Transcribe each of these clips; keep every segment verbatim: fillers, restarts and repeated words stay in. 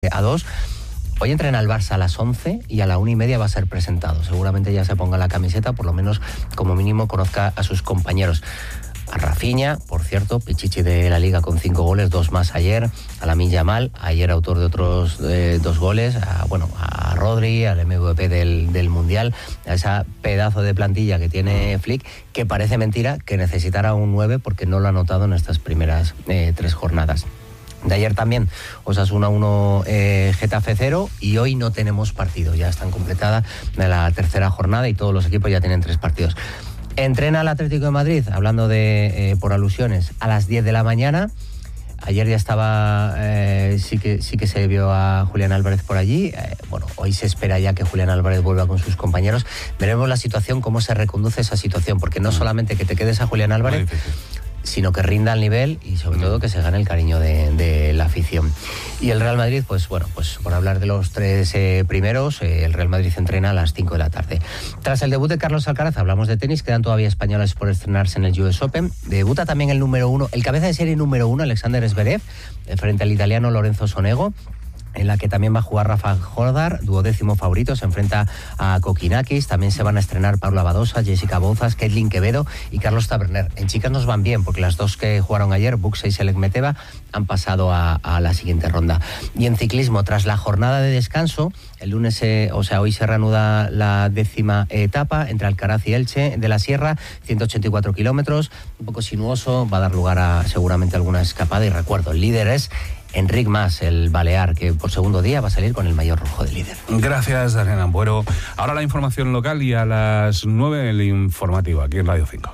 A dos. Hoy entrena el Barça a las once y a la una y media va a ser presentado. Seguramente ya se ponga la camiseta, por lo menos como mínimo conozca a sus compañeros. A Rafinha, por cierto, pichichi de la Liga con cinco goles, dos más ayer. A Lamine Yamal, ayer autor de otros eh, dos goles. A, bueno, a Rodri, al M V P del, del Mundial. A esa pedazo de plantilla que tiene Flick, que parece mentira que necesitara un nueve porque no lo ha notado en estas primeras eh, tres jornadas. De ayer también Osasuna uno, eh, Getafe cero, y hoy no tenemos partido. Ya están completadas la tercera jornada y todos los equipos ya tienen tres partidos. Entrena el Atlético de Madrid, hablando de, eh, por alusiones, a las diez de la mañana. Ayer ya estaba, eh, sí que sí que se vio a Julián Álvarez por allí. Eh, bueno, hoy se espera ya que Julián Álvarez vuelva con sus compañeros. Veremos la situación, cómo se reconduce esa situación, porque no solamente que te quedes a Julián Álvarez, sino que rinda al nivel y sobre todo que se gane el cariño de, de la afición. Y el Real Madrid, pues bueno, pues por hablar de los tres eh, primeros, eh, el Real Madrid entrena a las cinco de la tarde. Tras el debut de Carlos Alcaraz, hablamos de tenis, quedan todavía españoles por estrenarse en el U S Open. Debuta también el número uno, el cabeza de serie número uno, Alexander Zverev, frente al italiano Lorenzo Sonego, en la que también va a jugar Rafa Jordar, duodécimo favorito, se enfrenta a Kokinakis. También se van a estrenar Paula Badosa, Jessica Bouzas, Caitlin Quevedo y Carlos Taberner. En chicas nos van bien, porque las dos que jugaron ayer, Buxa y Selekmeteva, han pasado a, a la siguiente ronda. Y en ciclismo, tras la jornada de descanso, el lunes, se, o sea, hoy se reanuda la décima etapa entre Alcaraz y Elche de la Sierra, ciento ochenta y cuatro kilómetros, un poco sinuoso, va a dar lugar a seguramente alguna escapada. Y recuerdo, el líder es Enric Mas, el balear, que por segundo día va a salir con el maillot rojo de líder. Gracias, Daniel Ambuero. Ahora la información local y a las nueve el informativo aquí en Radio cinco.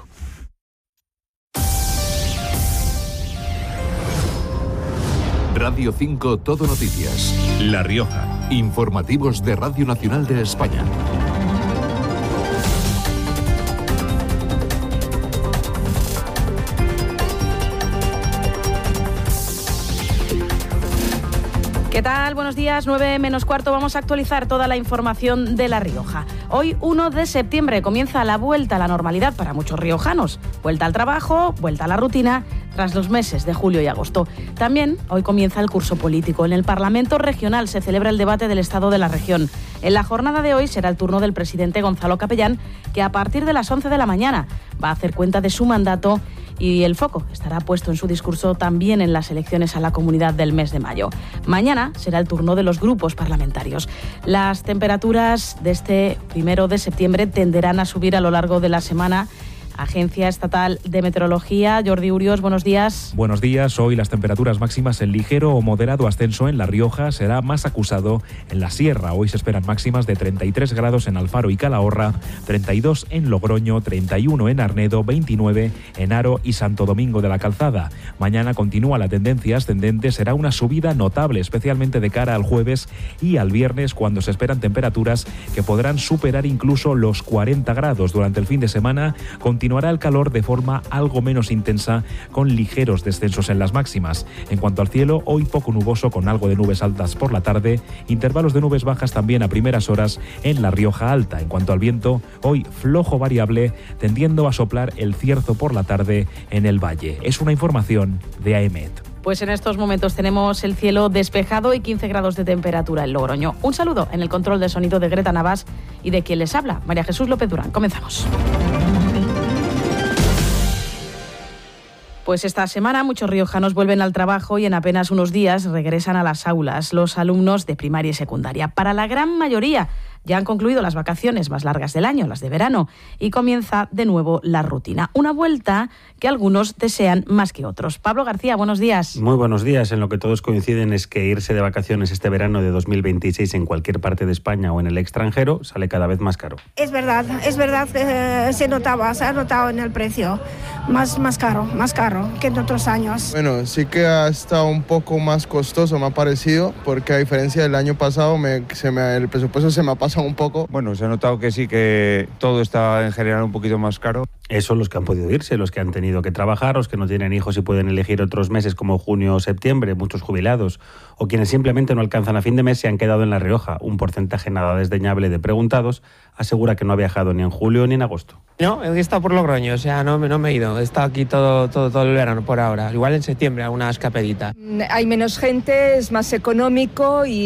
Radio cinco Todo Noticias. La Rioja. Informativos de Radio Nacional de España. ¿Qué tal? Buenos días, nueve menos cuarto. Vamos a actualizar toda la información de La Rioja. Hoy, uno de septiembre, comienza la vuelta a la normalidad para muchos riojanos. Vuelta al trabajo, vuelta a la rutina, tras los meses de julio y agosto. También hoy comienza el curso político. En el Parlamento Regional se celebra el debate del estado de la región. En la jornada de hoy será el turno del presidente Gonzalo Capellán, que a partir de las once de la mañana va a hacer cuenta de su mandato, y el foco estará puesto en su discurso también en las elecciones a la Comunidad del mes de mayo. Mañana será el turno de los grupos parlamentarios. Las temperaturas de este primero de septiembre tenderán a subir a lo largo de la semana. Agencia Estatal de Meteorología, Jordi Urios, buenos días. Buenos días. Hoy las temperaturas máximas en ligero o moderado ascenso en La Rioja, será más acusado en la Sierra. Hoy se esperan máximas de treinta y tres grados en Alfaro y Calahorra, treinta y dos en Logroño, treinta y uno en Arnedo, veintinueve en Haro y Santo Domingo de la Calzada. Mañana continúa la tendencia ascendente, será una subida notable, especialmente de cara al jueves y al viernes, cuando se esperan temperaturas que podrán superar incluso los cuarenta grados. Durante el fin de semana continuará Continuará el calor de forma algo menos intensa, con ligeros descensos en las máximas. En cuanto al cielo, hoy poco nuboso con algo de nubes altas por la tarde, intervalos de nubes bajas también a primeras horas en la Rioja Alta. En cuanto al viento, hoy flojo variable, tendiendo a soplar el cierzo por la tarde en el valle. Es una información de AEMET. Pues en estos momentos tenemos el cielo despejado y quince grados de temperatura en Logroño. Un saludo en el control de sonido de Greta Navas y de quien les habla, María Jesús López Durán. Comenzamos. Pues esta semana muchos riojanos vuelven al trabajo y en apenas unos días regresan a las aulas los alumnos de primaria y secundaria. Para la gran mayoría ya han concluido las vacaciones más largas del año, las de verano, y comienza de nuevo la rutina. Una vuelta que algunos desean más que otros. Pablo García, buenos días. Muy buenos días. En lo que todos coinciden es que irse de vacaciones este verano de dos mil veintiséis en cualquier parte de España o en el extranjero sale cada vez más caro. Es verdad, es verdad que se notaba, se ha notado en el precio. Más, más caro, más caro que en otros años. Bueno, sí que ha estado un poco más costoso, me ha parecido, porque a diferencia del año pasado, me, se me, el presupuesto se me ha pasado retrasan un poco. Bueno, se ha notado que sí, que todo está en general un poquito más caro. Eso los que han podido irse, los que han tenido que trabajar, los que no tienen hijos y pueden elegir otros meses como junio o septiembre, muchos jubilados, o quienes simplemente no alcanzan a fin de mes se han quedado en La Rioja. Un porcentaje nada desdeñable de preguntados asegura que no ha viajado ni en julio ni en agosto. No, he estado por Logroño, o sea, no, no me he ido. He estado aquí todo, todo, todo el verano por ahora. Igual en septiembre alguna escapadita. Hay menos gente, es más económico y